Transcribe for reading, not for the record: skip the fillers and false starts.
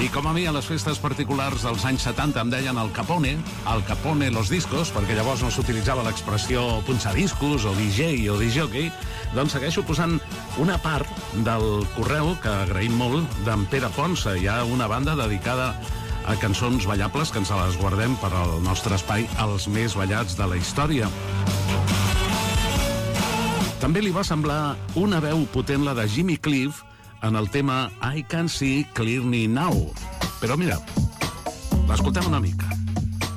I com a mi a les festes particulars dels anys 70 em deien el Capone los discos, perquè llavors no s'utilitzava l'expressió punxadiscos o DJ o disjockey, doncs segueixo posant una part del correu que agraïm molt d'en Pere Ponsa. Hi ha una banda dedicada a cançons ballables que ens les guardem per al nostre espai, els més ballats de la història. També li va semblar una veu potent la de Jimmy Cliff en el tema I Can See Clearly Now. Però mira, l'escoltem una mica.